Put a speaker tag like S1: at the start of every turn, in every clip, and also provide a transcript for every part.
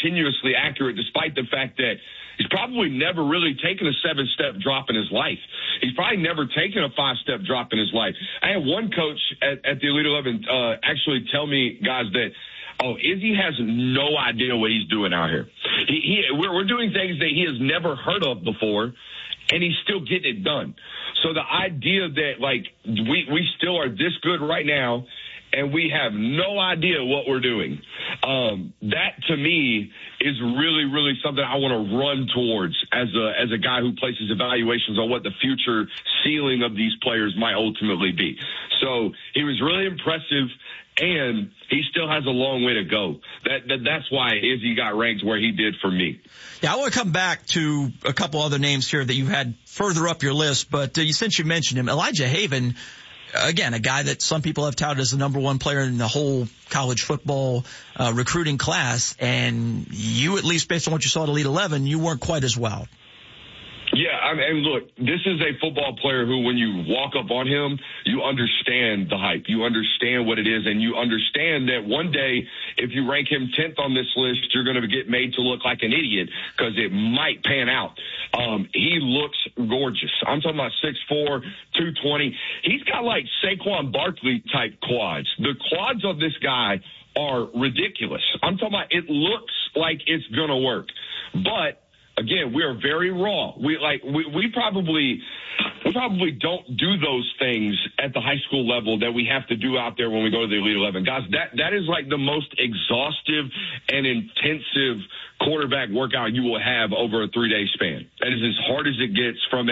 S1: continuously accurate, despite the fact that he's probably never really taken a 7-step drop in his life. He's probably never taken a 5-step drop in his life. I had one coach at the Elite 11 actually tell me, guys, that, Izzy has no idea what he's doing out here. We're doing things that he has never heard of before, and he's still getting it done. So the idea that, like, we still are this good right now, and we have no idea what we're doing, that to me is really, really something I want to run towards as a guy who places evaluations on what the future ceiling of these players might ultimately be. So he was really impressive, and he still has a long way to go. That's why Izzy got ranked where he did for me.
S2: Yeah, I want to come back to a couple other names here that you had further up your list, but since you mentioned him, Elijah Haven, again, a guy that some people have touted as the number one player in the whole college football recruiting class, and you, at least based on what you saw at Elite 11, you weren't quite as well.
S1: Yeah, and look, this is a football player who, when you walk up on him, you understand the hype. You understand what it is, and you understand that one day, if you rank him 10th on this list, you're going to get made to look like an idiot because it might pan out. He looks gorgeous. I'm talking about 6'4", 220. He's got like Saquon Barkley-type quads. The quads of this guy are ridiculous. I'm talking about it looks like it's going to work. But again, we are very raw. We probably don't do those things at the high school level that we have to do out there when we go to the Elite 11. Guys, that is like the most exhaustive and intensive quarterback workout you will have over a 3-day span. That is as hard as it gets from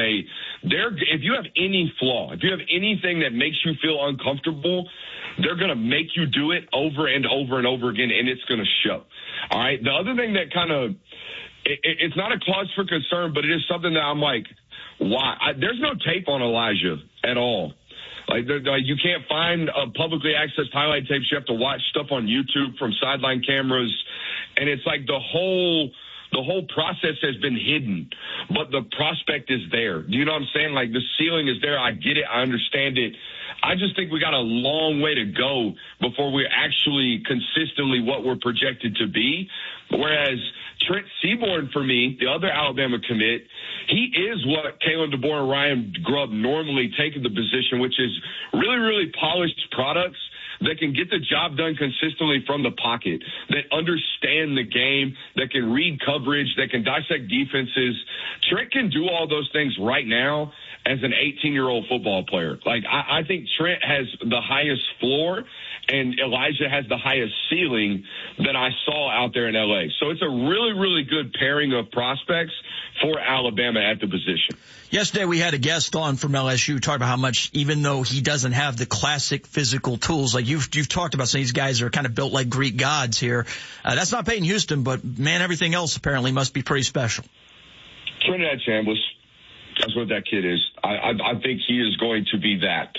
S1: if you have any flaw, if you have anything that makes you feel uncomfortable, they're going to make you do it over and over and over again, and it's going to show. All right? The other thing that kind of it's not a cause for concern, but it is something that I'm like, why? There's no tape on Elijah at all. Like you can't find publicly accessed highlight tapes. You have to watch stuff on YouTube from sideline cameras, and it's like the whole process has been hidden, but the prospect is there. Do you know what I'm saying? Like the ceiling is there. I get it. I understand it. I just think we got a long way to go before we're actually consistently what we're projected to be. Whereas Trent Seaborn, for me, the other Alabama commit, he is what Kalen DeBoer and Ryan Grubb normally take in the position, which is really, really polished products that can get the job done consistently from the pocket, that understand the game, that can read coverage, that can dissect defenses. Trent can do all those things right now as an 18-year-old football player. Like, I think Trent has the highest floor and Elijah has the highest ceiling that I saw out there in L.A. So it's a really, really good pairing of prospects for Alabama at the position.
S2: Yesterday we had a guest on from LSU talk about how much, even though he doesn't have the classic physical tools, like you've talked about, some of these guys are kind of built like Greek gods here. That's not Peyton Houston, but man, everything else apparently must be pretty special.
S1: Trinidad Chambliss. That's what that kid is. I think he is going to be that.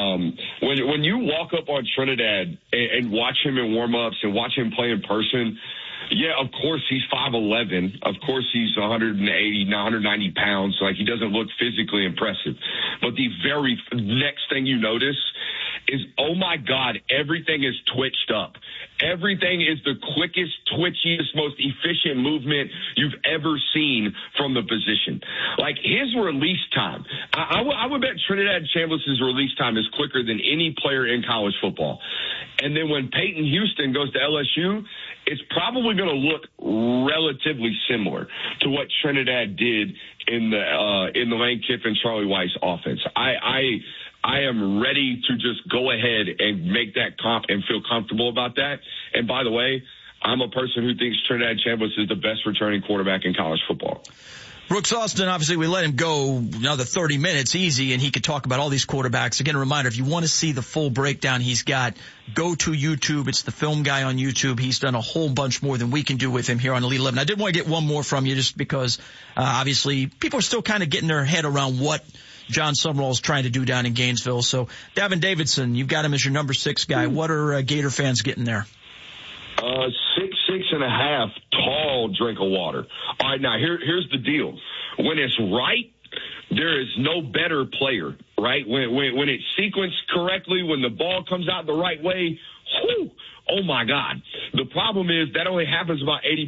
S1: When you walk up on Trinidad and watch him in warm-ups and watch him play in person, yeah, of course he's 5'11". Of course he's 180, 190 pounds. Like, he doesn't look physically impressive. But the very next thing you notice is, oh my God, everything is twitched up. Everything is the quickest, twitchiest, most efficient movement you've ever seen from the position. Like, his release time, I would bet Trinidad Chambliss' release time is quicker than any player in college football. And then when Peyton Houston goes to LSU, it's probably going to look relatively similar to what Trinidad did in the Lane Kiffin, Charlie Weiss offense. I am ready to just go ahead and make that comp and feel comfortable about that. And by the way, I'm a person who thinks Trinidad Chambliss is the best returning quarterback in college football.
S2: Brooks Austin, obviously we let him go another 30 minutes easy, and he could talk about all these quarterbacks. Again, a reminder, if you want to see the full breakdown he's got, go to YouTube. It's the Film Guy on YouTube. He's done a whole bunch more than we can do with him here on Elite 11. I did want to get one more from you just because, obviously, people are still kind of getting their head around what John Summerall is trying to do down in Gainesville. So, Davin Davidson, you've got him as your number 6 guy. What are Gator fans getting there?
S1: 6.5 tall drink of water. All right, now here's the deal. When it's right, there is no better player, right? When it's sequenced correctly, when the ball comes out the right way, whew, oh my God. The problem is that only happens about 80%